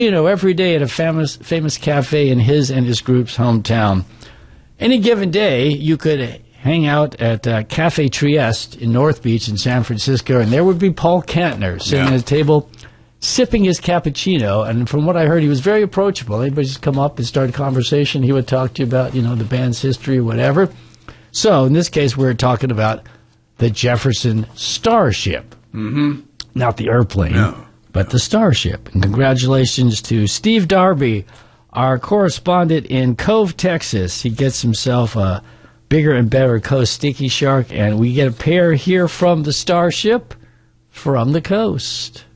every day at a famous cafe in his and his group's hometown. Any given day, you could hang out at Cafe Trieste in North Beach in San Francisco, and there would be Paul Kantner sitting at a table sipping his cappuccino. And from what I heard, he was very approachable. Anybody just come up and start a conversation, he would talk to you about, the band's history or whatever. So in this case, we're talking about the Jefferson Starship. Mm-hmm. Not the airplane, but the Starship. And congratulations to Steve Darby, our correspondent in Cove, Texas. He gets himself a bigger and better Coast Sticky Shark, and we get a pair here from the Starship from the coast.